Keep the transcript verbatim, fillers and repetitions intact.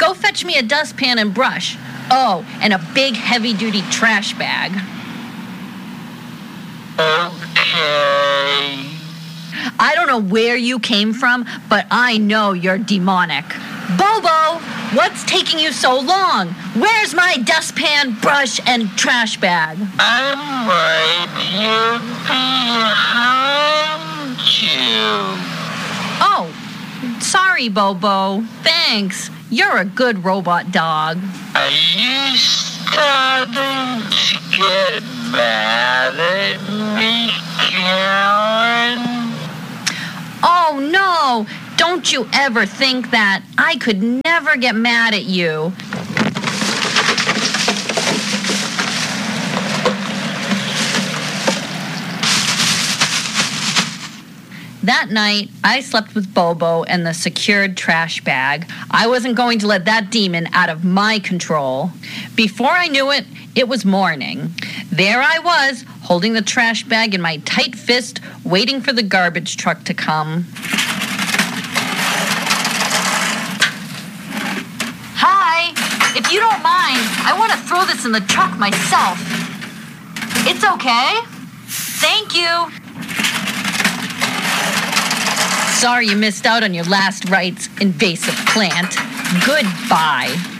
Go fetch me a dustpan and brush. Oh, and a big heavy-duty trash bag. Okay. I don't know where you came from, but I know you're demonic. Bobo, what's taking you so long? Where's my dustpan, brush, and trash bag? I'm right here behind you. Oh, sorry, Bobo. Thanks. You're a good robot dog. Are you starting to get mad at me, Karen? Oh, no. Don't you ever think that. I could never get mad at you. That night, I slept with Bobo and the secured trash bag. I wasn't going to let that demon out of my control. Before I knew it, it was morning. There I was, holding the trash bag in my tight fist, waiting for the garbage truck to come. Hi, if you don't mind, I want to throw this in the truck myself. It's okay? Thank you. Sorry you missed out on your last rites, invasive plant. Goodbye.